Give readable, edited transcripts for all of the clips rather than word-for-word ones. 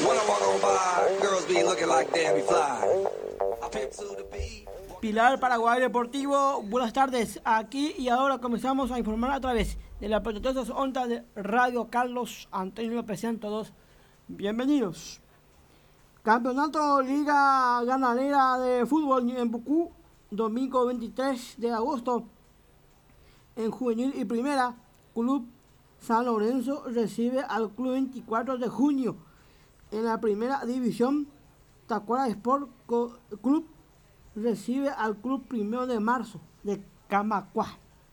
Pilar, Paraguay Deportivo, buenas tardes. Aquí y ahora comenzamos a informar a través de las protestas ondas de Radio Carlos Antonio López. Sean todos bienvenidos. Campeonato Liga Ganadera de Fútbol en Bucú, domingo 23 de agosto. En juvenil y primera, Club San Lorenzo recibe al Club 24 de junio. En la primera división, Tacuara Sport Club recibe al Club 1 de marzo de Camacuá.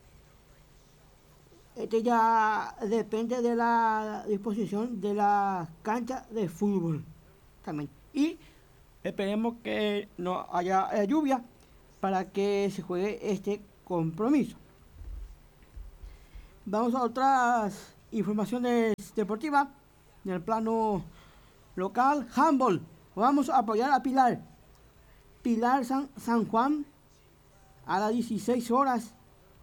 Este ya depende de la disposición de la cancha de fútbol también. Y esperemos que no haya lluvia para que se juegue este compromiso. Vamos a otras informaciones deportivas. En el plano local, handball. Vamos a apoyar a Pilar. Pilar San Juan a las 16 horas.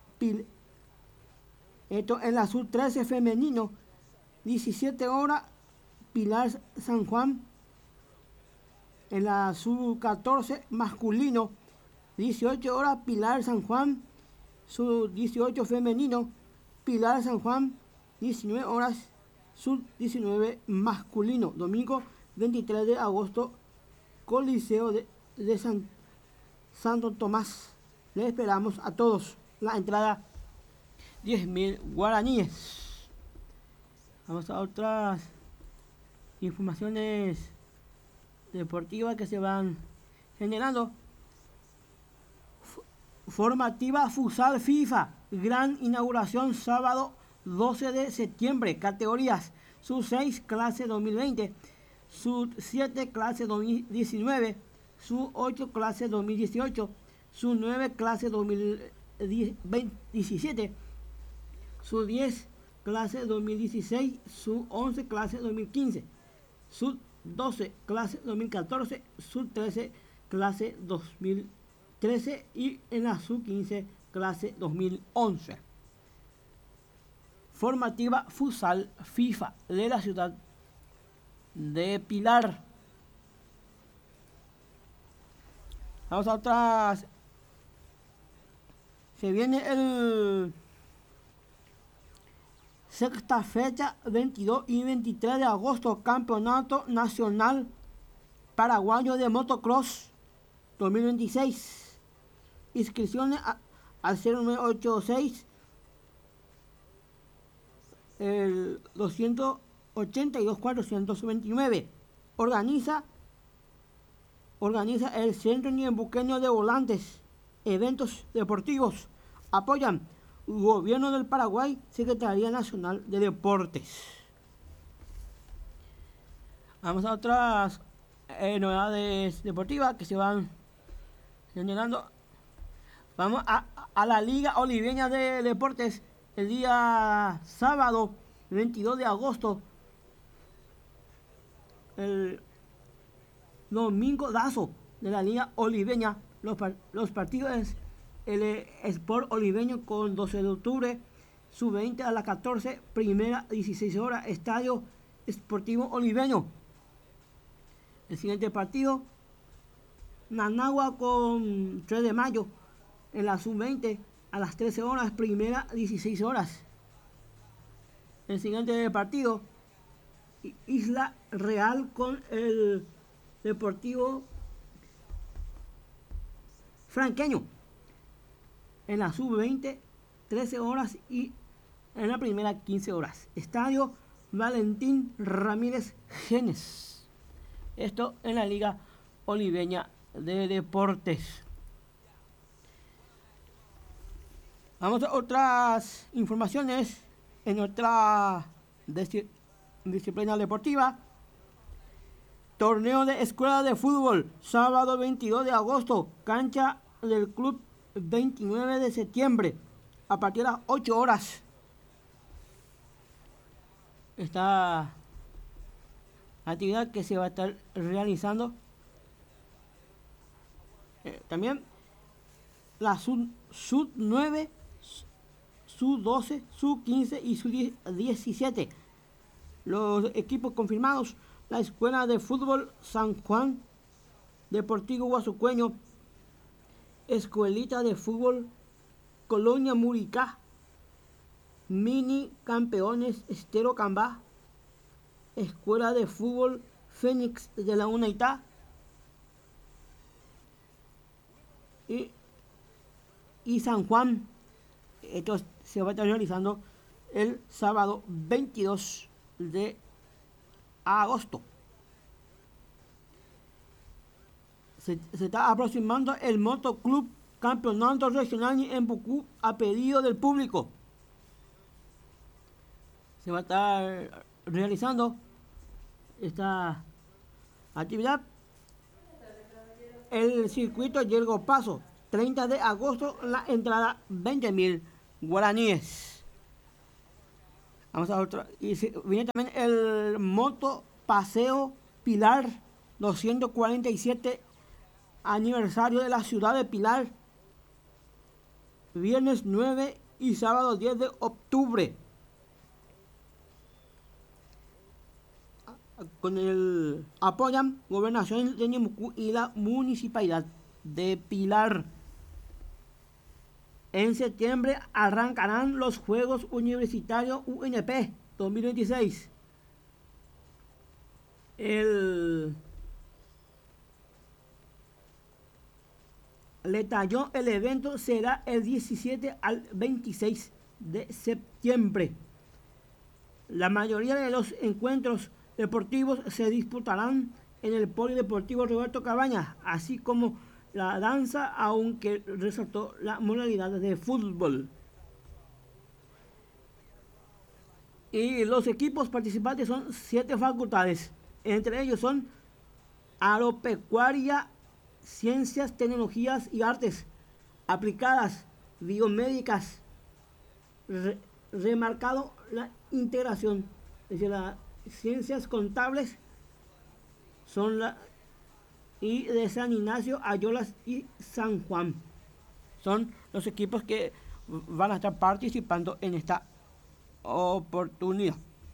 Esto en la sub-13 femenino. 17 horas, Pilar San Juan. En la sub-14 masculino. 18 horas, Pilar San Juan. Sub-18 femenino. Pilar San Juan. 19 horas, sub-19 masculino. Domingo 23 de agosto, Coliseo de Santo Tomás. Le esperamos a todos. La entrada 10.000 guaraníes. Vamos a otras informaciones deportivas que se van generando. Formativa Futsal FIFA. Gran inauguración sábado 12 de septiembre. Categorías sub-6 clase 2020. Sub-7 clase 2019. Sub-8 clase 2018. Sub-9 clase 2017. Sub-10 clase 2016. Sub-11 clase 2015. Sub-12 clase 2014. Sub-13 clase 2013. Y en la Sub-15 clase 2011. Formativa Futsal FIFA de la ciudad de Pilar. Vamos a otras. Se viene el sexta fecha, 22 y 23 de agosto, Campeonato Nacional Paraguayo de Motocross 2026. Inscripciones al 0986 el 282 429. Organiza el Centro Ñembuqueño de Volantes. Eventos deportivos. Apoyan Gobierno del Paraguay, Secretaría Nacional de Deportes. Vamos a otras novedades deportivas que se van generando. Vamos a la Liga Oliveña de Deportes. El día sábado 22 de agosto, el domingo dazo de la Liga Oliveña, los partidos, el Sport Oliveño con 12 de octubre, sub-20 a las 14, primera 16 horas, Estadio Esportivo Oliveño. El siguiente partido, Nanagua con 3 de mayo, en la sub-20 a las 13 horas, primera 16 horas. El siguiente partido, Isla Real con el Deportivo Franqueño. En la sub-20, 13 horas y en la primera 15 horas. Estadio Valentín Ramírez Genes. Esto en la Liga Oliveña de Deportes. Vamos a otras informaciones en otra disciplina deportiva. Torneo de escuela de fútbol, sábado 22 de agosto, cancha del club 29 de septiembre, a partir de las 8 horas. Esta actividad que se va a estar realizando. También la sub-9, sub-12, sub-15 y sub-17. Los equipos confirmados: la Escuela de Fútbol San Juan, Deportivo Guasucueño, Escuelita de Fútbol Colonia Muricá, Mini Campeones Estero Cambá, Escuela de Fútbol Fénix de la UNAITA y San Juan. Esto se va a estar realizando el sábado 22 de agosto. Se está aproximando el Motoclub Campeonato Regional en Bucú a pedido del público. Se va a estar realizando esta actividad. El circuito Yergo Paso, 30 de agosto, la entrada 20.000 guaraníes. Vamos a otro. Y viene también el Moto Paseo Pilar 247 aniversario de la ciudad de Pilar, viernes 9 y sábado 10 de octubre. Con el apoyan Gobernación de Ñemucú y la Municipalidad de Pilar. En septiembre arrancarán los Juegos Universitarios UNP 2026. El evento será el 17 al 26 de septiembre. La mayoría de los encuentros deportivos se disputarán en el Polideportivo Roberto Cabañas, así como la danza, aunque resaltó la modalidad de fútbol. Y los equipos participantes son 7 facultades, entre ellos son agropecuaria, ciencias, tecnologías y artes aplicadas, biomédicas, remarcado la integración, es decir, las ciencias contables son y de San Ignacio, Ayolas y San Juan. Son los equipos que van a estar participando en esta oportunidad.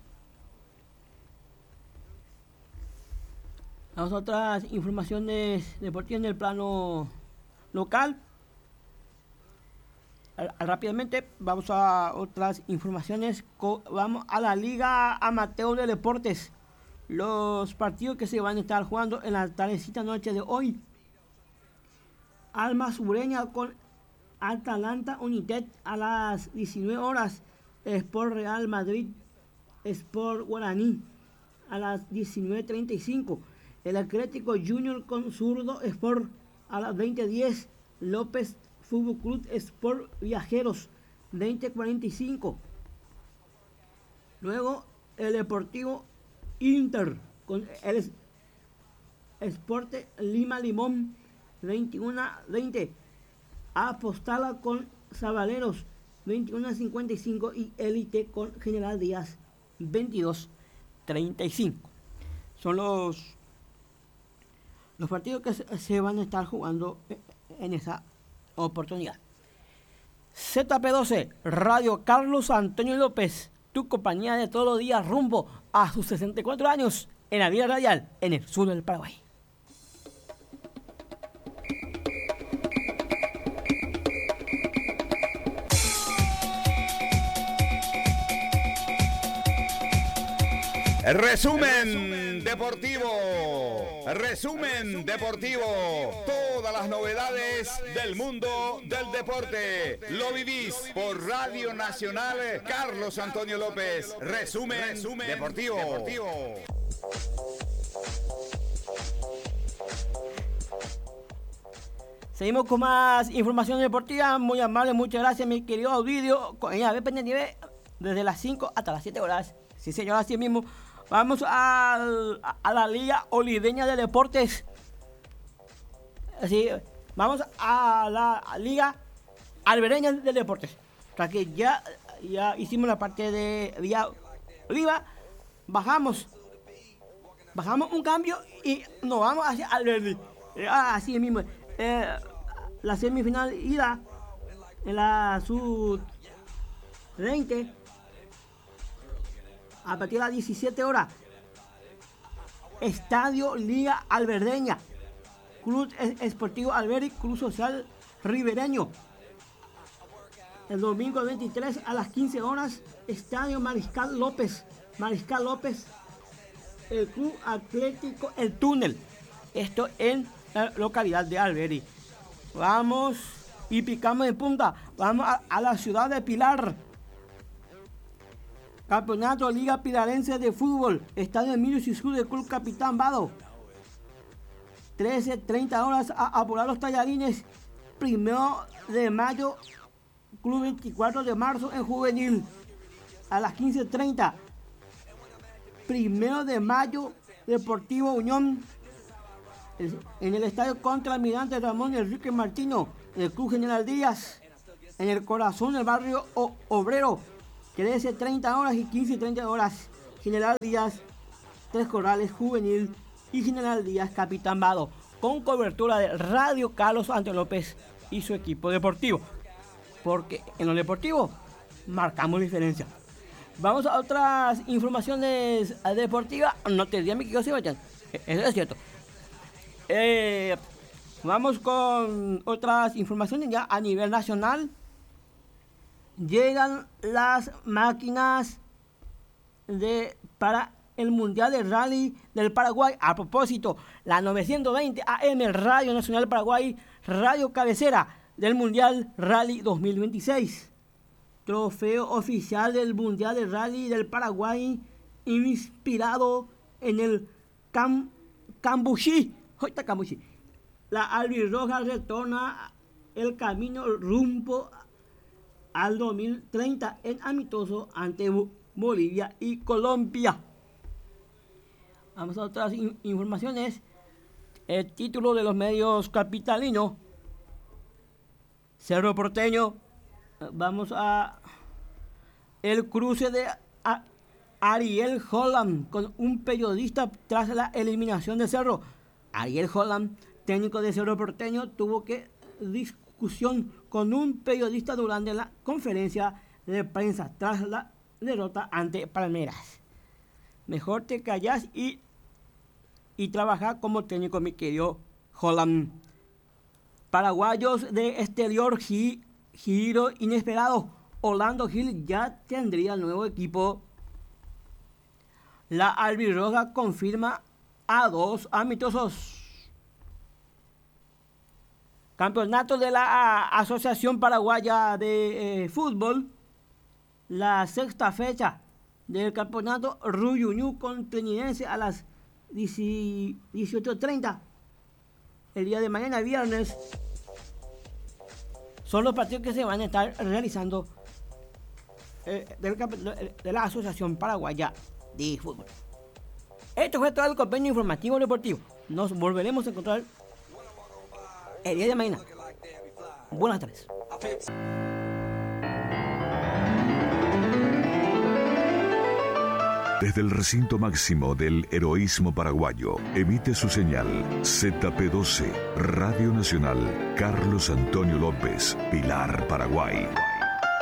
Las otras informaciones deportivas en el plano local. Rápidamente vamos a otras informaciones. Vamos a la Liga Amateur de Deportes. Los partidos que se van a estar jugando en la tardecita noche de hoy. Alma Sureña con Atalanta United a las 19 horas. Sport Real Madrid, Sport Guaraní a las 19:35. El Atlético Junior con Zurdo Sport a las 20:10. López Fútbol Club Sport Viajeros 20:45. Luego el Deportivo Inter con el Esporte Lima Limón 21:20. Apostala con Sabaleros 21:55 y Élite con General Díaz 22:35. Son los partidos que se van a estar jugando en esa oportunidad. ZP12 Radio Carlos Antonio López, tu compañía de todos los días rumbo a sus 64 años en la vida radial en el sur del Paraguay. Resumen deportivo. Resumen deportivo. Todas las novedades del mundo del deporte. Lo vivís por Radio Nacional Carlos Antonio López. Resumen deportivo. Seguimos con más información deportiva. Muy amable, muchas gracias, mi querido Audidio. Con ella, pendiente desde las 5 hasta las 7 horas. Sí, señor, así mismo. Vamos a la Liga Oliveña de Deportes. Así, vamos a la Liga Albereña de Deportes. O sea que ya hicimos la parte de Villa Oliva. Bajamos un cambio y nos vamos hacia Alberdi. Así mismo. La semifinal ida en la sub-20 a partir de las 17 horas. Estadio Liga Alberdeña, Club Esportivo Alberi, Club Social Ribereño. El domingo 23 a las 15 horas, Estadio Mariscal López, el Club Atlético El Túnel. Esto en la localidad de Alberi. Vamos y picamos de punta. Vamos a la ciudad de Pilar. Campeonato Liga Pilarense de Fútbol, Estadio Emilio Cisú del Club Capitán Vado. 13:30 horas a apurar los tallarines. 1 de mayo, Club 24 de marzo en juvenil. A las 15:30. 1 de mayo, Deportivo Unión. En el estadio contra Almirante Ramón Enrique Martino, del Club General Díaz. En el corazón del barrio obrero. 13:30 horas y 15:30 horas. General Díaz, Tres Corrales Juvenil y General Díaz Capitán Vado. Con cobertura de Radio Carlos Antonio López y su equipo deportivo. Porque en lo deportivo marcamos diferencia. Vamos a otras informaciones deportivas. No te diría mi que Sebastián. Eso es cierto. Vamos con otras informaciones ya a nivel nacional. Llegan las máquinas para el Mundial de Rally del Paraguay. A propósito, la 920 AM Radio Nacional Paraguay, radio cabecera del Mundial Rally 2026. Trofeo oficial del Mundial de Rally del Paraguay, inspirado en el Cambuchí. La albirroja retorna el camino rumbo al 2030 en amistoso ante Bolivia y Colombia. Vamos a otras informaciones. El título de los medios capitalinos. Cerro Porteño. Vamos a el cruce de Ariel Holland con un periodista tras la eliminación de Cerro. Ariel Holland, técnico de Cerro Porteño, tuvo que discusión con un periodista durante la conferencia de prensa tras la derrota ante Palmeiras. Mejor te callas y trabajar como técnico, mi querido Holland. Paraguayos de exterior, giro inesperado. Orlando Gil ya tendría nuevo equipo. La albirroja confirma a 2 amistosos. Campeonato de la Asociación Paraguaya de Fútbol. La sexta fecha del campeonato Ruyuñú con Trinidad a las 18:30. El día de mañana, viernes, son los partidos que se van a estar realizando de la Asociación Paraguaya de Fútbol. Esto fue todo el compendio informativo deportivo. Nos volveremos a encontrar el día de mañana. Buenas tardes. Desde el recinto máximo del heroísmo paraguayo, emite su señal ZP12, Radio Nacional, Carlos Antonio López, Pilar, Paraguay.